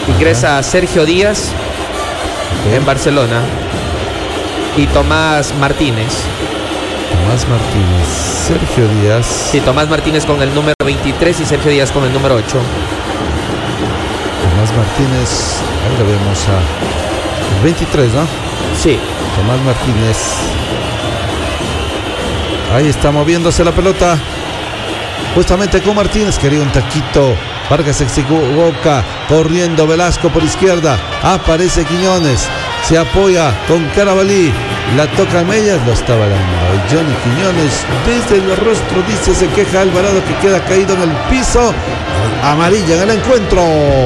Ingresa Sergio Díaz en Barcelona y Tomás Martínez. Sergio Díaz. Sí, Tomás Martínez con el número 23 y Sergio Díaz con el número 8. Tomás Martínez, ahí lo vemos a 23, ¿no? Sí. Tomás Martínez. Ahí está moviéndose la pelota. Justamente con Martínez, quería un taquito. Vargas se equivoca, corriendo Velasco por izquierda. Aparece Quiñones, se apoya con Carabalí. La toca Mellas, lo estaba dando Johnny Quiñones. Desde el rostro dice, se queja Alvarado que queda caído en el piso. Amarilla en el encuentro.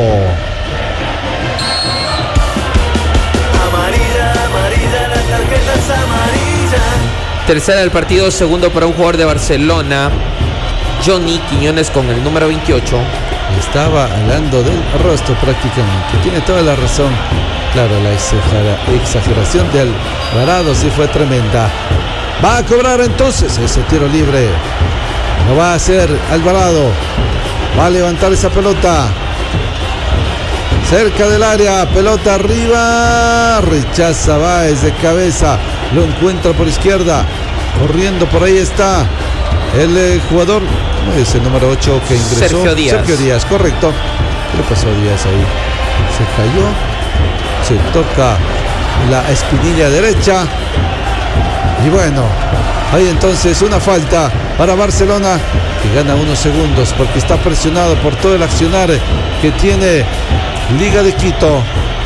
Amarilla, la tarjeta es amarilla. Tercera del partido, segundo para un jugador de Barcelona, Johnny Quiñones con el número 28. Estaba hablando del rostro prácticamente. Tiene toda la razón. Claro, la exageración de Alvarado sí fue tremenda. Va a cobrar entonces ese tiro libre. Lo va a hacer Alvarado. Va a levantar esa pelota. Cerca del área, pelota arriba. Rechaza Báez de cabeza. Lo encuentra por izquierda. Corriendo por ahí está el jugador. Es el número 8 que ingresó. Sergio Díaz, correcto. ¿Qué le pasó a Díaz ahí? Se cayó. Se toca la espinilla derecha. Y bueno, hay entonces una falta para Barcelona, que gana unos segundos porque está presionado por todo el accionar que tiene Liga de Quito.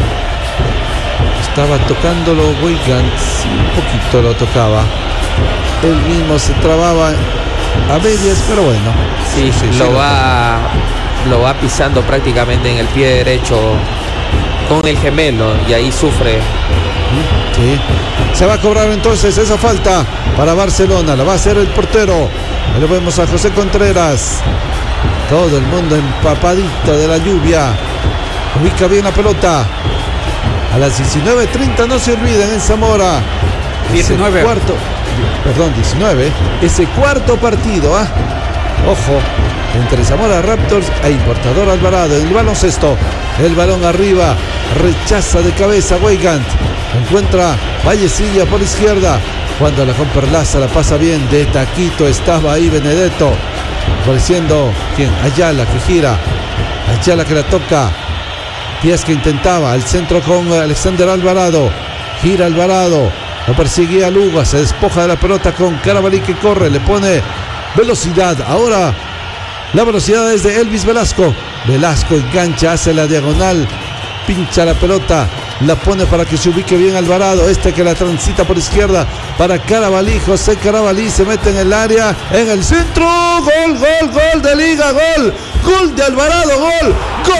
Estaba tocándolo Weigand, un poquito lo tocaba. Él mismo se trababa a medias, pero bueno. Sí, lo va pisando prácticamente en el pie derecho con el gemelo y ahí sufre. Sí. Se va a cobrar entonces esa falta para Barcelona. La va a hacer el portero. Ahí lo vemos a José Contreras. Todo el mundo empapadito de la lluvia. Ubica bien la pelota. A las 19:30 no se olviden en Zamora. 19. 19. Ese cuarto partido. Ojo. Entre Zamora Raptors e Importador Alvarado. En el baloncesto. El balón arriba. Rechaza de cabeza Weigand. Encuentra Vallecilla por izquierda. Cuando la Juan Perlaza la pasa bien. De taquito estaba ahí Benedetto. Apareciendo ¿quién? Ayala que gira. Ayala que la toca. Díaz que intentaba. Al centro con Alexander Alvarado. Gira Alvarado. Lo perseguía Luga. Se despoja de la pelota con Carabalí que corre. Le pone velocidad. Ahora la velocidad es de Elvis Velasco. Velasco engancha, hace la diagonal. Pincha la pelota. La pone para que se ubique bien Alvarado. Que la transita por izquierda para Carabalí. José Carabalí se mete en el área. En el centro. Gol de Liga. Gol de Alvarado. Gol.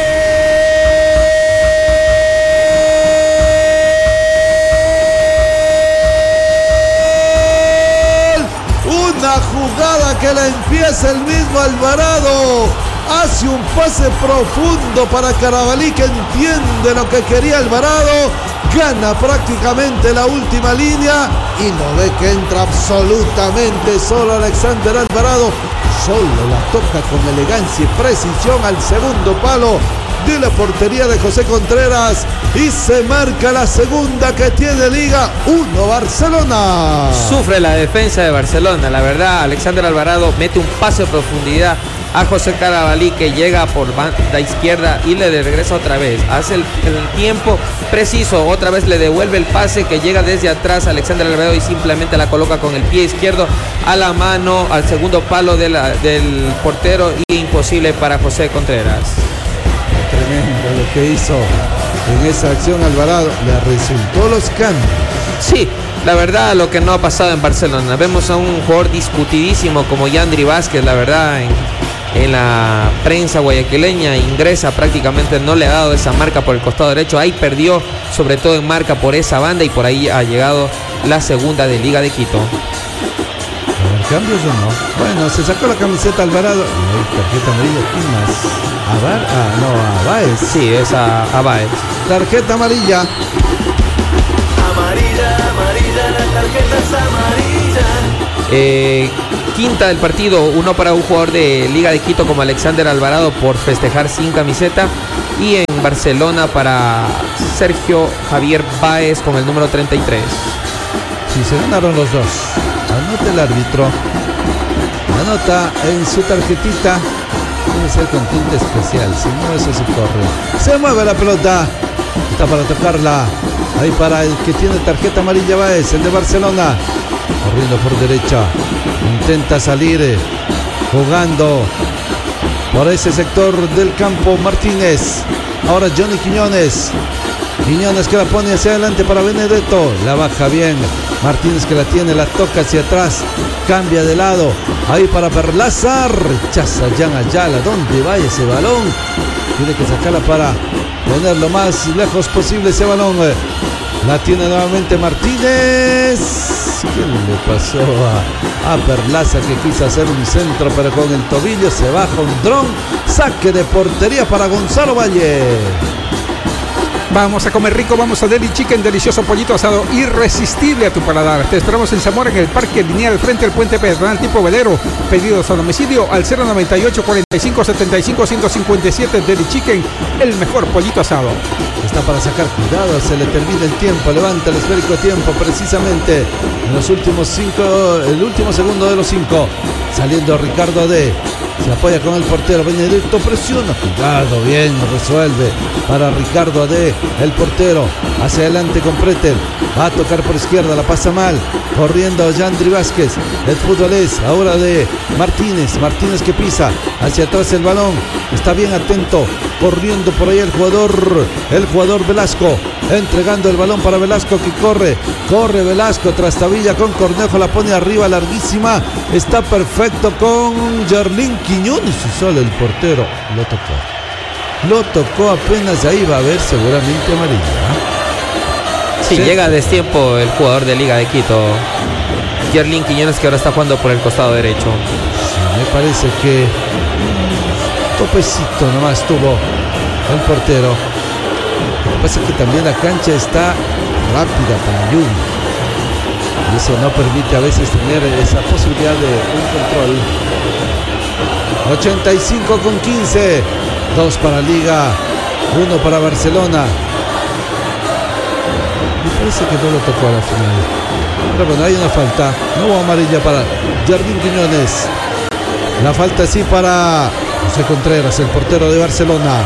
Una jugada que la empieza el mismo Alvarado. Hace un pase profundo para Carabalí, que entiende lo que quería Alvarado. Gana prácticamente la última línea y lo ve que entra absolutamente solo Alexander Alvarado. Solo la toca con elegancia y precisión al segundo palo de la portería de José Contreras y se marca la segunda que tiene Liga. 1 Barcelona. Sufre la defensa de Barcelona, la verdad. Alexander Alvarado mete un pase de profundidad a José Carabalí, que llega por banda izquierda y le regresa otra vez. Hace el tiempo preciso, otra vez le devuelve el pase que llega desde atrás a Alexander Alvarado y simplemente la coloca con el pie izquierdo a la mano al segundo palo del portero, y imposible para José Contreras. Tremendo lo que hizo en esa acción Alvarado. Le resultó los cambios. Sí, la verdad, lo que no ha pasado en Barcelona. Vemos a un jugador discutidísimo como Yandri Vázquez, la verdad, en la prensa guayaquileña ingresa prácticamente, no le ha dado esa marca por el costado derecho. Ahí perdió sobre todo en marca por esa banda y por ahí ha llegado la segunda de Liga de Quito. ¿Cambios o no? Bueno, se sacó la camiseta Alvarado. Tarjeta amarilla. ¿Quién más? A Báez. Sí, es a Báez. Tarjeta amarilla. Amarilla, la tarjeta es amarilla. Quinta del partido, uno para un jugador de Liga de Quito como Alexander Alvarado por festejar sin camiseta. Y en Barcelona para Sergio Javier Báez con el número 33. Sí, se ganaron los dos. Anota el árbitro. Anota en su tarjetita. Debe ser con tinta especial, si no eso se corre. Se mueve la pelota. Está para tocarla. Ahí para el que tiene tarjeta amarilla Báez, el de Barcelona. Corriendo por derecha. Intenta salir jugando por ese sector del campo Martínez. Ahora Johnny Quiñones. Quiñones que la pone hacia adelante para Benedetto. La baja bien. Martínez que la tiene, la toca hacia atrás. Cambia de lado. Ahí para Perlaza. Rechaza Jan Ayala. ¿Dónde va ese balón? Tiene que sacarla para poner lo más lejos posible ese balón. La tiene nuevamente Martínez. ¿Qué le pasó a Perlaza que quiso hacer un centro pero con el tobillo se baja un dron? Saque de portería para Gonzalo Valle. Vamos a comer rico, vamos a Deli Chicken, delicioso pollito asado, irresistible a tu paladar. Te esperamos en Zamora, en el Parque Lineal, frente al Puente Peatonal tipo velero. Pedidos a domicilio al 098 45 75 157. Deli Chicken, el mejor pollito asado. Está para sacar, cuidado, se le termina el tiempo, levanta el esférico a tiempo, precisamente en los últimos 5, el último segundo de los 5, saliendo Ricardo Ade, se apoya con el portero, Benedetto presiona, cuidado, bien, resuelve para Ricardo Ade, el portero, hacia adelante con Pretel, va a tocar por izquierda, la pasa mal, corriendo Yandri Vázquez, el fútbol es ahora de Martínez, Martínez que pisa, hacia atrás el balón, está bien atento, corriendo por ahí el jugador Velasco, entregando el balón para Velasco que corre Velasco, trastabilla con Cornejo, la pone arriba, larguísima, está perfecto con Yerlín Quiñones y sale el portero, lo tocó apenas, ahí va a haber seguramente amarilla. Sí, llega a destiempo el jugador de Liga de Quito, Yerlín Quiñones, que ahora está jugando por el costado derecho. Sí, me parece que topecito nomás tuvo el portero. Lo que pasa es que también la cancha está rápida para la lluvia y eso no permite a veces tener esa posibilidad de un control. 85 con 15, 2 para Liga, 1 para Barcelona. Me parece que no lo tocó a la final, pero bueno, hay una falta, no hubo amarilla para Jardín Quiñones. La falta sí para José Contreras, el portero de Barcelona.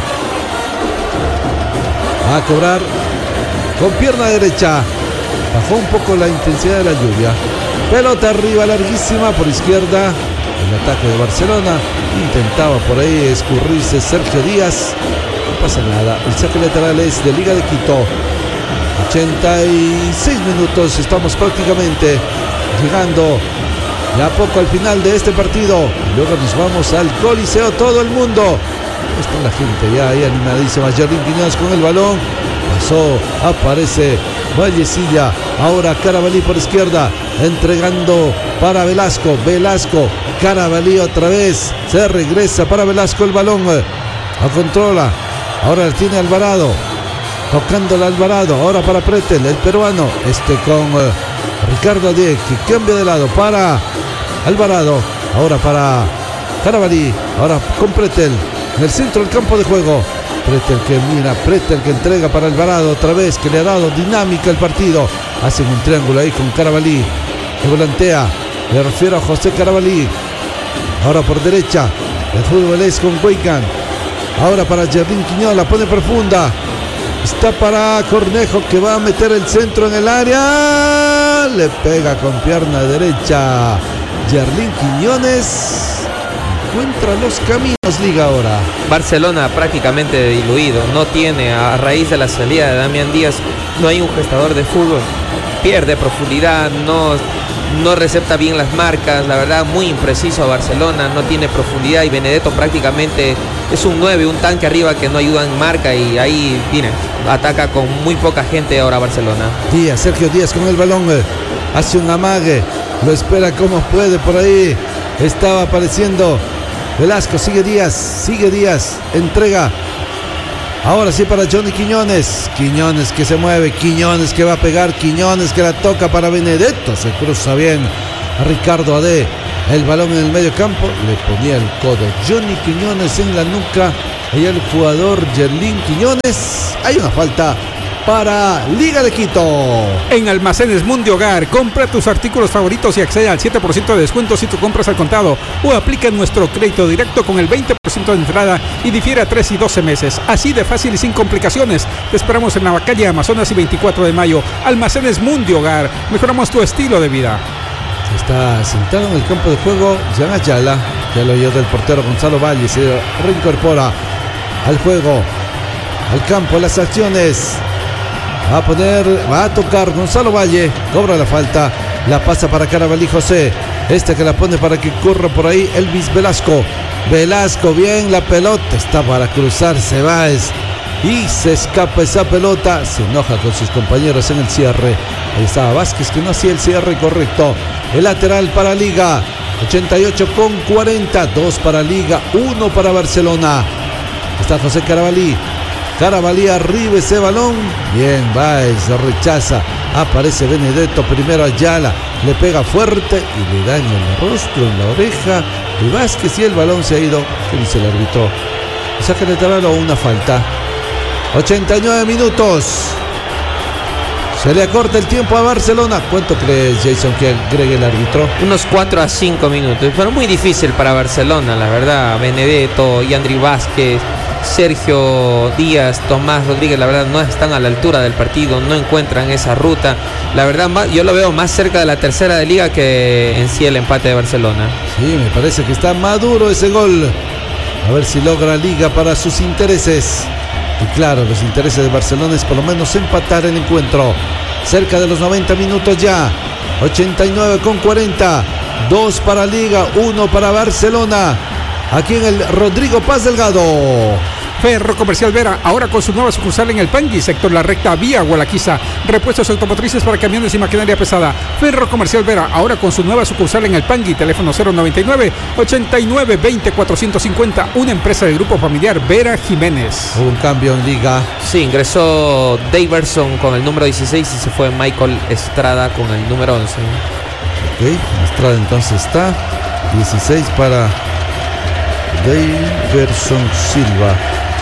Va a cobrar con pierna derecha. Bajó un poco la intensidad de la lluvia. Pelota arriba, larguísima por izquierda. El ataque de Barcelona. Intentaba por ahí escurrirse Sergio Díaz. No pasa nada. El saque lateral es de Liga de Quito. 86 minutos. Estamos prácticamente llegando ya poco al final de este partido. Luego nos vamos al Coliseo. Todo el mundo está la gente ya ahí animadísima. Jardín Quiñones con el balón. Pasó, aparece Vallecilla. Ahora Carabalí por izquierda. Entregando para Velasco. Carabalí otra vez. Se regresa para Velasco el balón. Lo controla. Ahora tiene Alvarado. Tocándola Alvarado. Ahora para Pretel, el peruano. Con Ricardo Ade, que cambia de lado para Alvarado. Ahora para Carabalí. Ahora con Pretel. En el centro del campo de juego. Pretel que entrega para Alvarado otra vez, que le ha dado dinámica al partido. Hacen un triángulo ahí con Carabalí. Que volantea. Me refiero a José Carabalí. Ahora por derecha. El fútbol es con Huaycan. Ahora para Jardín Quiñones. La pone profunda. Está para Cornejo que va a meter el centro en el área. Le pega con pierna derecha. Jardín Quiñones encuentra los caminos. Liga ahora. Barcelona prácticamente diluido. No tiene, a raíz de la salida de Damián Díaz, no hay un gestador de fútbol. Pierde profundidad, no recepta bien las marcas. La verdad, muy impreciso a Barcelona. No tiene profundidad y Benedetto prácticamente es un 9, un tanque arriba que no ayuda en marca. Y ahí, miren, ataca con muy poca gente ahora Barcelona. Sergio Díaz con el balón. Hace un amague. Lo espera como puede por ahí. Estaba apareciendo Velasco, sigue Díaz, entrega. Ahora sí para Johnny Quiñones. Quiñones que se mueve, Quiñones que va a pegar, Quiñones que la toca para Benedetto. Se cruza bien a Ricardo Ade. El balón en el medio campo, le ponía el codo Johnny Quiñones en la nuca Ahí el jugador Yerlín Quiñones. Hay una falta para Liga de Quito. En Almacenes Mundi Hogar, compra tus artículos favoritos y accede al 7% de descuento si tú compras al contado o aplica nuestro crédito directo con el 20% de entrada y difiere a 3 y 12 meses. Así de fácil y sin complicaciones. Te esperamos en la calle Amazonas y 24 de mayo. Almacenes Mundi Hogar. Mejoramos tu estilo de vida. Está sentado en el campo de juego Jan Ayala. Ya lo oyó del portero Gonzalo Valle. Se reincorpora al juego, al campo, las acciones. Va a tocar Gonzalo Valle, cobra la falta, la pasa para Carabalí José, que la pone para que corra por ahí Elvis Velasco. Velasco, bien la pelota, está para cruzar Cebáez y se escapa esa pelota, se enoja con sus compañeros en el cierre. Ahí estaba Vázquez que no hacía el cierre correcto. El lateral para Liga, 88,40, 2 para Liga, 1 para Barcelona. Está José Carabalí. Carabalí arriba ese balón. Bien, Báez rechaza. Aparece Benedetto. Primero Ayala. Le pega fuerte y le da en el rostro, en la oreja. Y Vázquez y el balón se ha ido. ¿Qué dice el árbitro? Saca lateral o una falta. 89 minutos. Se le acorta el tiempo a Barcelona. ¿Cuánto crees, Jason, que agregue el árbitro? Unos 4 a 5 minutos. Pero muy difícil para Barcelona, la verdad. Benedetto, Yandri Vázquez, Sergio Díaz, Tomás Rodríguez, la verdad no están a la altura del partido, no encuentran esa ruta. La verdad yo lo veo más cerca de la tercera de Liga que en sí el empate de Barcelona. Sí, me parece que está maduro ese gol. A ver si logra Liga para sus intereses. Y claro, los intereses de Barcelona es por lo menos empatar el encuentro. Cerca de los 90 minutos ya. 89,40. 2 para Liga, 1 para Barcelona. Aquí en el Rodrigo Paz Delgado. Ferro Comercial Vera, ahora con su nueva sucursal en el Pangui, sector La Recta, vía Gualaquiza. Repuestos automotrices para camiones y maquinaria pesada. Ferro Comercial Vera, ahora con su nueva sucursal en el Pangui, teléfono 099-8920-450. Una empresa del grupo familiar Vera Jiménez. Hubo un cambio en Liga. Sí, ingresó Daverson con el número 16 y se fue Michael Estrada con el número 11. Ok, Estrada entonces está. 16 para Daverson Silva.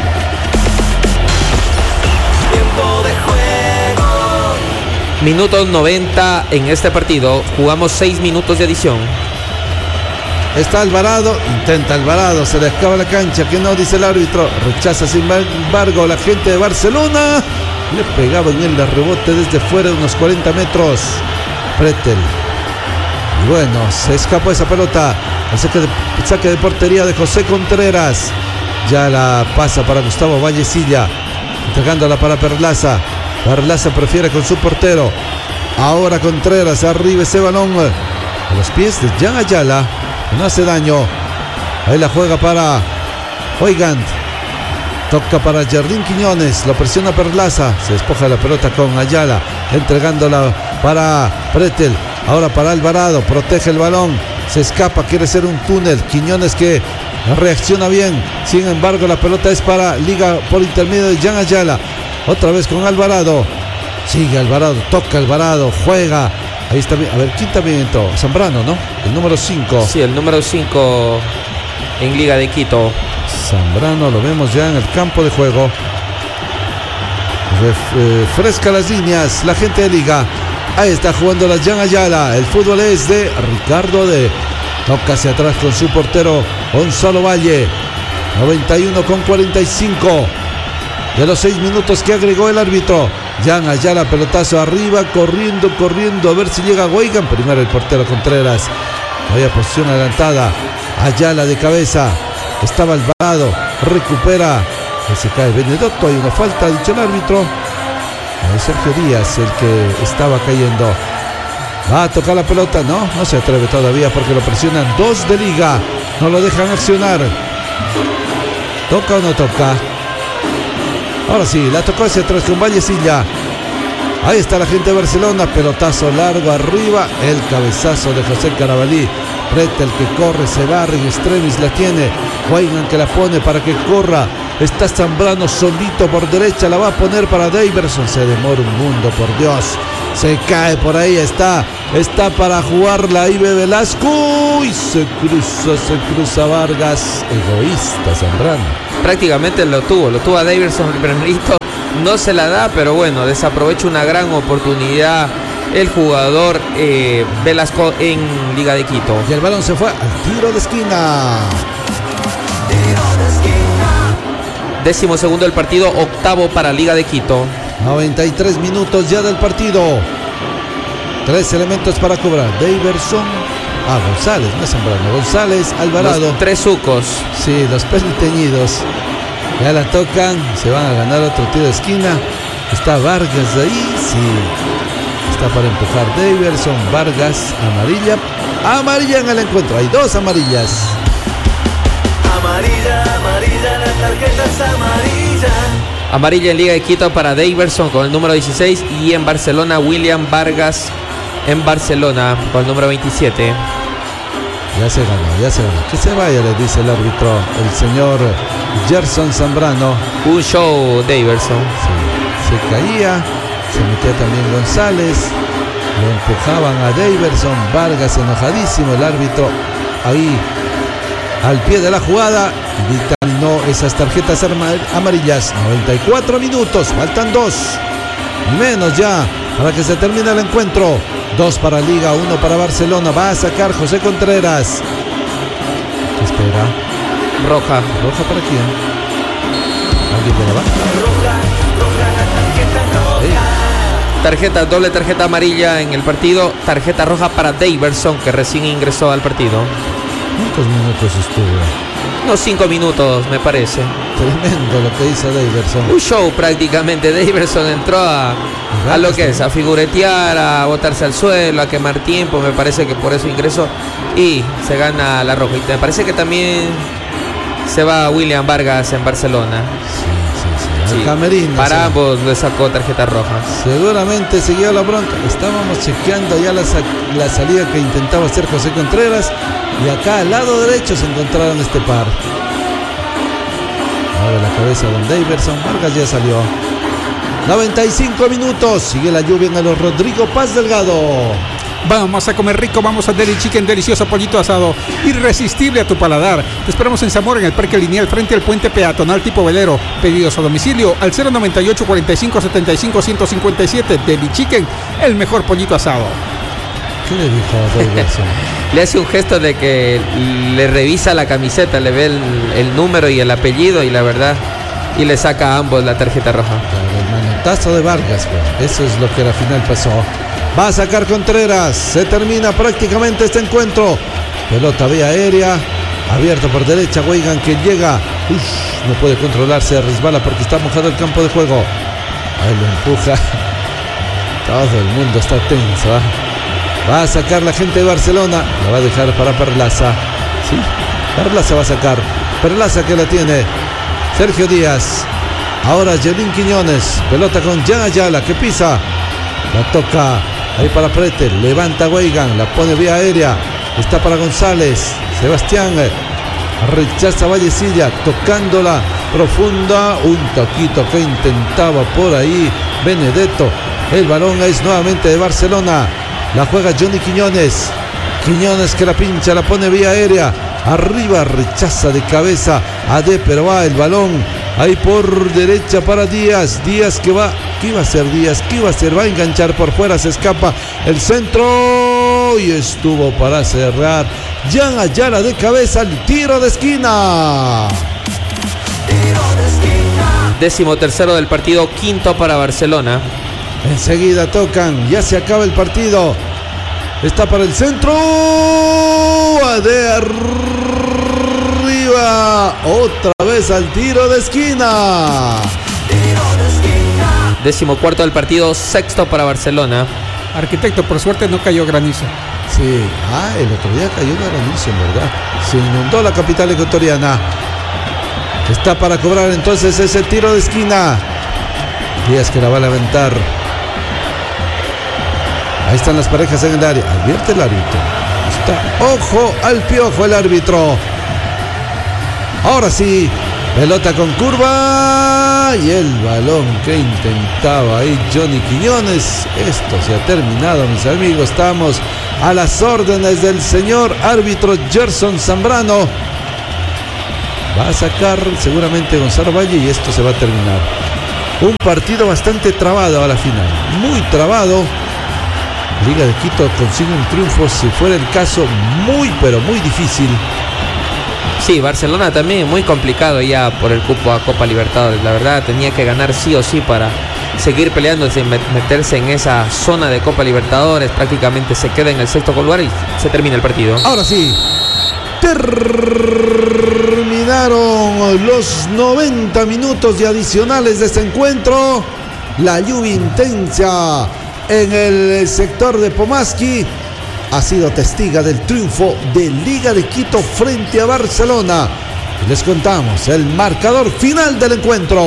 Tiempo de juego. Minutos 90 en este partido. Jugamos 6 minutos de adición. Está Alvarado, intenta Alvarado, se le acaba la cancha, que no dice el árbitro, rechaza sin embargo la gente de Barcelona, le pegaba en el rebote desde fuera de unos 40 metros, Pretel, y bueno, se escapó esa pelota, el saque de portería de José Contreras, ya la pasa para Gustavo Vallecilla, entregándola para Perlaza, Perlaza prefiere con su portero, ahora Contreras, arriba ese balón, a los pies de Jan Ayala, no hace daño. Ahí la juega para Oigand. Toca para Jardín Quiñones. Lo presiona Perlaza. Se despoja la pelota con Ayala. Entregándola para Pretel. Ahora para Alvarado. Protege el balón. Se escapa. Quiere ser un túnel. Quiñones que reacciona bien. Sin embargo, la pelota es para Liga por intermedio de Jan Ayala. Otra vez con Alvarado. Sigue Alvarado. Toca Alvarado. Juega. Ahí está bien. A ver, ¿quién también entró? Zambrano, ¿no? El número 5. Sí, el número 5 en Liga de Quito. Zambrano, lo vemos ya en el campo de juego. Refresca las líneas la gente de Liga. Ahí está jugando la Jan Ayala. El fútbol es de Ricardo de. Toca hacia atrás con su portero Gonzalo Valle. 91,45. De los 6 minutos que agregó el árbitro. Jan Ayala, pelotazo arriba, corriendo, a ver si llega Weigand. Primero el portero Contreras. Vaya posición adelantada. Ayala de cabeza. Estaba Alvarado. Recupera. Se cae Benedetto. Hay una falta, ha dicho el árbitro. Sergio Díaz, el que estaba cayendo. Va a tocar la pelota. No se atreve todavía porque lo presionan 2 de Liga. No lo dejan accionar. ¿Toca o no toca? Ahora sí, la tocó hacia atrás con Vallecilla. Ahí está la gente de Barcelona. Pelotazo largo arriba. El cabezazo de José Carabalí. Pretel que corre, se barre en extremis, la tiene. Weigand que la pone para que corra. Está Zambrano solito por derecha. La va a poner para Daverson. Se demora un mundo, por Dios. Se cae por ahí, está para jugarla Ibe Velasco y se cruza Vargas. Egoísta Zambrano. Prácticamente lo tuvo a Daverson el primerito, no se la da, pero bueno, desaprovecha una gran oportunidad el jugador Velasco en Liga de Quito. Y el balón se fue al tiro de esquina. 12º del partido, 8º para Liga de Quito. 93 minutos ya del partido. 3 elementos para cobrar. Daverson, González, no es Zambrano, González, Alvarado. Los 3 sucos. Sí, los peliteñidos. Ya la tocan, se van a ganar otro tiro de esquina. Está Vargas ahí, sí. Está para empujar Daverson, Vargas, amarilla en el encuentro. Hay 2 amarillas. Amarilla, la tarjeta es amarilla. Amarilla en Liga de Quito para Daverson con el número 16 y en Barcelona William Vargas en Barcelona con el número 27. Ya se ganó. Que se vaya, le dice el árbitro, el señor Gerson Zambrano. Un show Daverson. Sí, se caía, se metía también González, lo empujaban a Daverson, Vargas enojadísimo, el árbitro ahí al pie de la jugada dictaminó esas tarjetas amarillas. 94 minutos, faltan 2 y menos ya para que se termine el encuentro. 2 para Liga, 1 para Barcelona. Va a sacar José Contreras. ¿Qué espera? Roja. ¿Roja para quién? ¿Alguien de la banca? Tarjeta, doble tarjeta amarilla en el partido. Tarjeta roja para Daverson, que recién ingresó al partido. ¿Cuántos minutos estuvo? Unos 5 minutos, me parece. Tremendo lo que hizo Daverson. Un show prácticamente. Daverson entró a lo que es, a figuretear, a botarse al suelo, a quemar tiempo. Me parece que por eso ingresó y se gana la roja. Y me parece que también se va William Vargas en Barcelona. Sí. Al camerino. Para ambos le sacó tarjeta roja. Seguramente siguió la bronca. Estábamos chequeando ya la salida que intentaba hacer José Contreras. Y acá al lado derecho se encontraron este par. Ahora la cabeza don Daverson. Vargas ya salió. 95 minutos. Sigue la lluvia en el Rodrigo Paz Delgado. Vamos a comer rico, vamos a Deli Chicken, delicioso pollito asado, irresistible a tu paladar. Te esperamos en Zamora, en el Parque Lineal, frente al puente peatonal tipo velero. Pedidos a domicilio al 098 45 75 157. Deli Chicken, el mejor pollito asado. ¿Qué le dijo a Daverson? Le hace un gesto de que le revisa la camiseta, le ve el número y el apellido y la verdad, y le saca a ambos la tarjeta roja. Claro, el manotazo de Vargas, pues. Eso es lo que al final pasó. Va a sacar Contreras. Se termina prácticamente este encuentro. Pelota vía aérea. Abierto por derecha. Weigan que llega. No puede controlarse. Resbala porque está mojado el campo de juego. Ahí lo empuja. Todo el mundo está tenso. Va a sacar la gente de Barcelona. La va a dejar para Perlaza. Sí, Perlaza va a sacar. Perlaza que la tiene Sergio Díaz. Ahora Yelín Quiñones. Pelota con Jan Ayala que pisa. La toca ahí para Pretel, levanta Weigan, la pone vía aérea, está para González, Sebastián rechaza Vallecilla, tocándola profunda, un toquito que intentaba por ahí Benedetto. El balón es nuevamente de Barcelona, la juega Johnny Quiñones que la pincha, la pone vía aérea, arriba, rechaza de cabeza Ade, pero va el balón ahí por derecha para Díaz. Díaz que va, ¿qué iba a hacer Díaz? ¿Qué iba a hacer? Va a enganchar por fuera, se escapa el centro y estuvo para cerrar. Jan Ayala de cabeza, el tiro de esquina. 13º del partido, 5º para Barcelona. Enseguida tocan, ya se acaba el partido. Está para el centro. De arriba. Otra vez al tiro de esquina. 14º del partido, 6º para Barcelona. Arquitecto, por suerte no cayó granizo. Sí, el otro día cayó granizo, en verdad. Se inundó la capital ecuatoriana. Está para cobrar entonces ese tiro de esquina. Díaz que la va a levantar. Ahí están las parejas en el área. Advierte el árbitro. Está ojo al piojo el árbitro. Ahora sí. Pelota con curva. ¡Ay! El balón que intentaba ahí Johnny Quiñones. Esto se ha terminado, mis amigos. Estamos a las órdenes del señor árbitro Gerson Zambrano. Va a sacar seguramente Gonzalo Valle y esto se va a terminar. Un partido bastante trabado a la final. Muy trabado. Liga de Quito consigue un triunfo, si fuera el caso, muy pero muy difícil. Sí, Barcelona también muy complicado ya por el cupo a Copa Libertadores. La verdad tenía que ganar sí o sí para seguir peleándose y meterse en esa zona de Copa Libertadores. Prácticamente se queda en el sexto lugar y se termina el partido. Ahora sí, terminaron los 90 minutos de adicionales de este encuentro. La lluvia intensa en el sector de Pomaski ha sido testiga del triunfo de Liga de Quito frente a Barcelona. Y les contamos el marcador final del encuentro.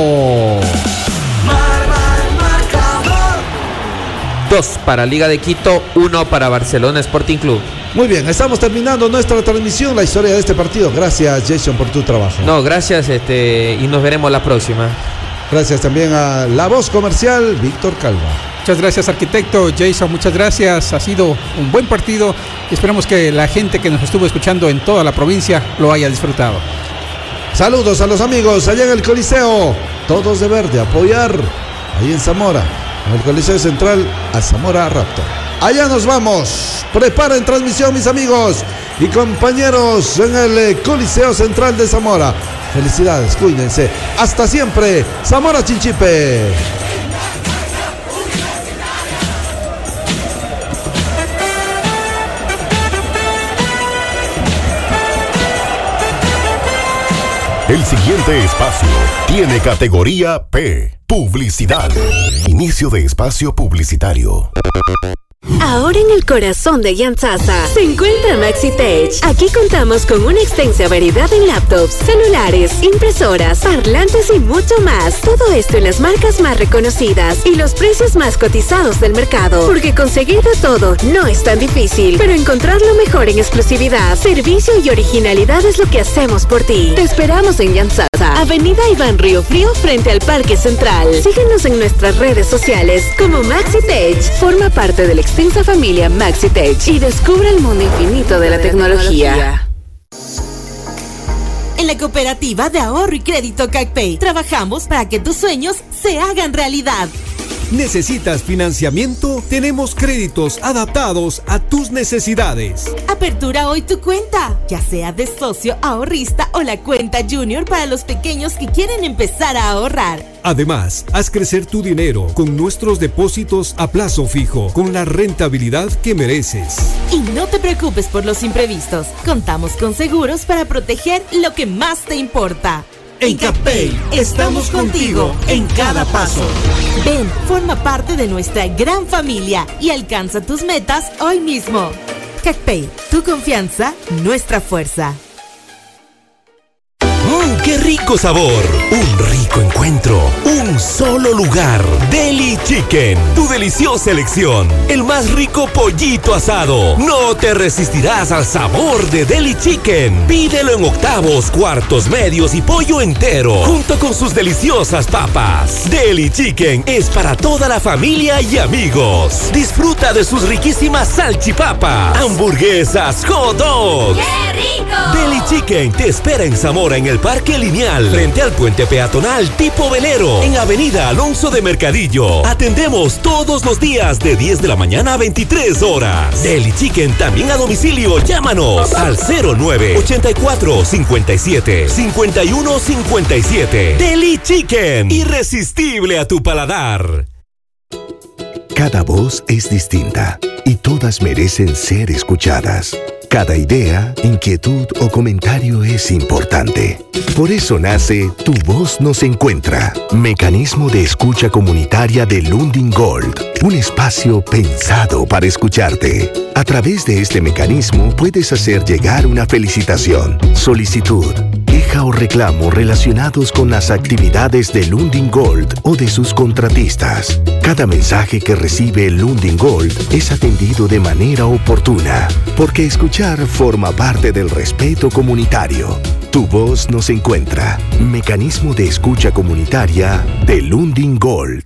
2 para Liga de Quito, 1 para Barcelona Sporting Club. Muy bien, estamos terminando nuestra transmisión, la historia de este partido. Gracias, Jason, por tu trabajo. No, gracias y nos veremos la próxima. Gracias también a la voz comercial, Víctor Calva. Muchas gracias, arquitecto. Jason, muchas gracias. Ha sido un buen partido y esperamos que la gente que nos estuvo escuchando en toda la provincia lo haya disfrutado. Saludos a los amigos allá en el Coliseo. Todos de verde, apoyar ahí en Zamora, en el Coliseo Central, a Zamora Raptor. Allá nos vamos. Preparen transmisión, mis amigos y compañeros en el Coliseo Central de Zamora. Felicidades, cuídense. Hasta siempre. Zamora Chinchipe. El siguiente espacio tiene categoría P, publicidad. Inicio de espacio publicitario. Ahora en el corazón de Yantzaza se encuentra MaxiTech. Aquí contamos con una extensa variedad en laptops, celulares, impresoras, parlantes y mucho más. Todo esto en las marcas más reconocidas y los precios más cotizados del mercado. Porque conseguir de todo no es tan difícil, pero encontrar lo mejor en exclusividad, servicio y originalidad es lo que hacemos por ti. Te esperamos en Yantzaza, Avenida Iván Río Frío frente al Parque Central. Síguenos en nuestras redes sociales como MaxiTech. Forma parte del extensa familia MaxiTech y descubre el mundo infinito de la tecnología. En la Cooperativa de Ahorro y Crédito CACPEI trabajamos para que tus sueños se hagan realidad. ¿Necesitas financiamiento? Tenemos créditos adaptados a tus necesidades. Apertura hoy tu cuenta, ya sea de socio, ahorrista o la cuenta Junior para los pequeños que quieren empezar a ahorrar. Además, haz crecer tu dinero con nuestros depósitos a plazo fijo, con la rentabilidad que mereces. Y no te preocupes por los imprevistos. Contamos con seguros para proteger lo que más te importa. En CACPEI estamos contigo en cada paso. Ven, forma parte de nuestra gran familia y alcanza tus metas hoy mismo. CACPEI, tu confianza, nuestra fuerza. ¡Qué rico sabor! Un rico encuentro. Un solo lugar. Deli Chicken. Tu deliciosa elección. El más rico pollito asado. No te resistirás al sabor de Deli Chicken. Pídelo en octavos, cuartos, medios y pollo entero. Junto con sus deliciosas papas. Deli Chicken es para toda la familia y amigos. Disfruta de sus riquísimas salchipapas, hamburguesas, hot dogs. ¡Qué rico! Deli Chicken te espera en Zamora en el Parque Lineal, frente al puente peatonal tipo velero, en Avenida Alonso de Mercadillo. Atendemos todos los días de 10 de la mañana a 23 horas. Deli Chicken también a domicilio. Llámanos al 09-84-57-5157. Deli Chicken, irresistible a tu paladar. Cada voz es distinta y todas merecen ser escuchadas. Cada idea, inquietud o comentario es importante. Por eso nace Tu Voz Nos Encuentra, mecanismo de escucha comunitaria de Lundin Gold, un espacio pensado para escucharte. A través de este mecanismo puedes hacer llegar una felicitación, solicitud, queja queja o reclamo relacionados con las actividades de Lundin Gold o de sus contratistas. Cada mensaje que recibe Lundin Gold es atendido de manera oportuna, porque escuchar forma parte del respeto comunitario. Tu voz nos encuentra. Mecanismo de escucha comunitaria de Lundin Gold.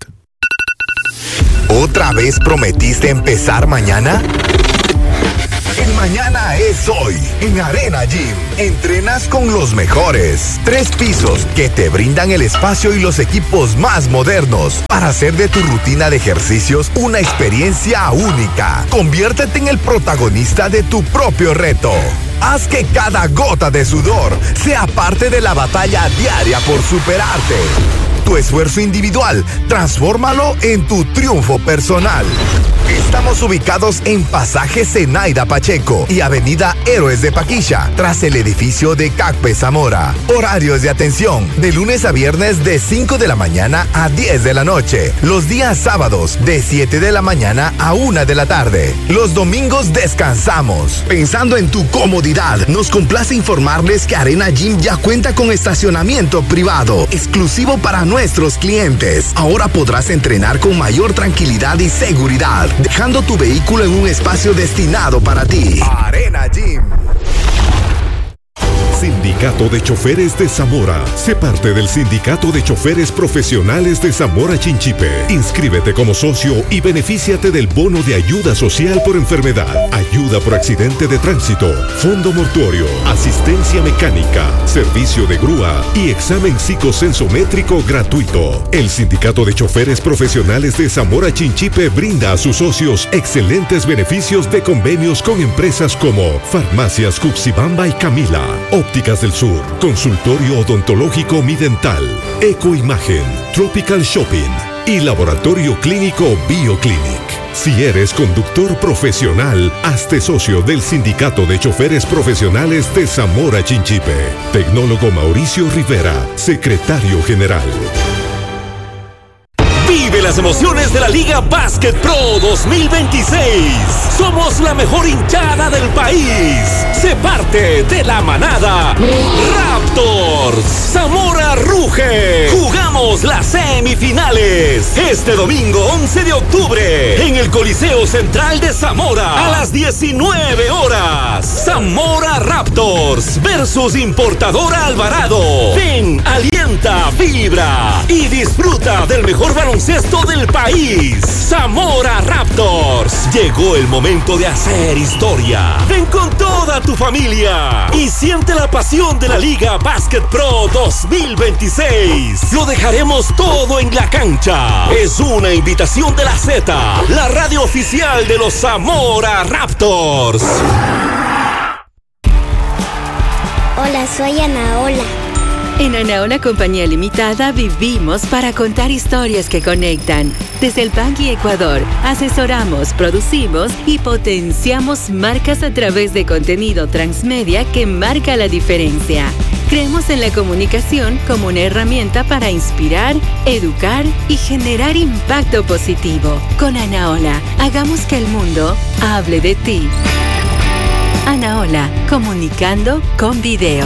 ¿Otra vez prometiste empezar mañana? El mañana es hoy. En Arena Gym, entrenas con los mejores. 3 pisos que te brindan el espacio y los equipos más modernos para hacer de tu rutina de ejercicios una experiencia única. Conviértete en el protagonista de tu propio reto. Haz que cada gota de sudor sea parte de la batalla diaria por superarte. Tu esfuerzo individual, transfórmalo en tu triunfo personal. Estamos ubicados en Pasaje Zenaida Pacheco y Avenida Héroes de Paquilla, tras el edificio de CACPE Zamora. Horarios de atención, de lunes a viernes de 5 de la mañana a 10 de la noche. Los días sábados, de 7 de la mañana a 1 de la tarde. Los domingos descansamos. Pensando en tu comodidad, nos complace informarles que Arena Gym ya cuenta con estacionamiento privado, exclusivo para nuestros clientes. Ahora podrás entrenar con mayor tranquilidad y seguridad, dejando tu vehículo en un espacio destinado para ti. Arena Gym. Sindicato de Choferes de Zamora. Sé parte del Sindicato de Choferes Profesionales de Zamora Chinchipe. Inscríbete como socio y benefíciate del bono de ayuda social por enfermedad, ayuda por accidente de tránsito, fondo mortuorio, asistencia mecánica, servicio de grúa y examen psicosensométrico gratuito. El Sindicato de Choferes Profesionales de Zamora Chinchipe brinda a sus socios excelentes beneficios de convenios con empresas como Farmacias Cuxibamba y Camila, Ópticas del Sur, Consultorio Odontológico Mi Dental, Ecoimagen, Tropical Shopping y Laboratorio Clínico BioClinic. Si eres conductor profesional, hazte socio del Sindicato de Choferes Profesionales de Zamora Chinchipe. Tecnólogo Mauricio Rivera, Secretario General. Vive las emociones de la Liga Basket Pro 2026. Somos la mejor hinchada del país. Sé parte de la manada Raptors. Zamora ruge. Jugamos las semifinales este domingo 11 de octubre en el Coliseo Central de Zamora a las 19 horas. Zamora Raptors versus Importadora Alvarado. Ven, alienta, vibra y disfruta del mejor baloncesto del país. Zamora Raptors. Llegó el momento de hacer historia. Ven con toda tu familia y siente la pasión de la Liga Basket Pro 2026. Lo dejaremos todo en la cancha. Es una invitación de la Z, la radio oficial de los Zamora Raptors. Hola, soy Anaola. En Anaola Compañía Limitada vivimos para contar historias que conectan. Desde el Bangui Ecuador, asesoramos, producimos y potenciamos marcas a través de contenido transmedia que marca la diferencia. Creemos en la comunicación como una herramienta para inspirar, educar y generar impacto positivo. Con Anaola, hagamos que el mundo hable de ti. Anaola, comunicando con videos.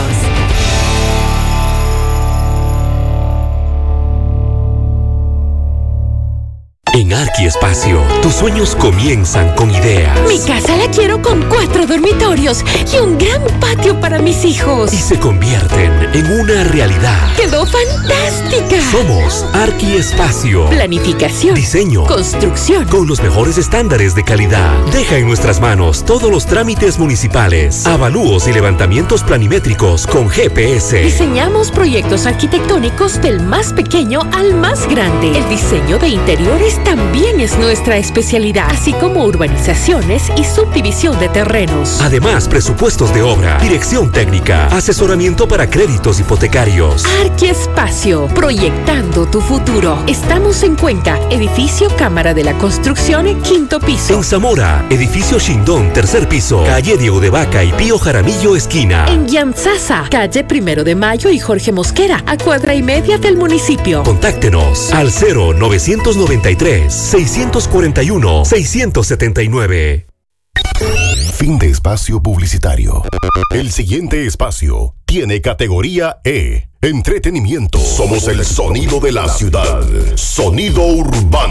En Arquiespacio, tus sueños comienzan con ideas. Mi casa la quiero con 4 dormitorios y un gran patio para mis hijos. Y se convierten en una realidad. ¡Quedó fantástica! Somos Arquiespacio. Planificación, diseño, construcción, con los mejores estándares de calidad. Deja en nuestras manos todos los trámites municipales, avalúos y levantamientos planimétricos con GPS. Diseñamos proyectos arquitectónicos del más pequeño al más grande. El diseño de interiores también es nuestra especialidad, así como urbanizaciones y subdivisión de terrenos. Además, presupuestos de obra, dirección técnica, asesoramiento para créditos hipotecarios. Arquiespacio, proyectando tu futuro. Estamos en Cuenca, edificio Cámara de la Construcción, 5º piso. En Zamora, edificio Shindón, 3er piso, calle Diego de Vaca y Pío Jaramillo, esquina. En Yantzaza, calle 1 de Mayo y Jorge Mosquera, a 1/4 del municipio. Contáctenos al 0941-641-679. Fin de espacio publicitario. El siguiente espacio tiene categoría E. Entretenimiento. Somos el sonido de la ciudad. Sonido urbano.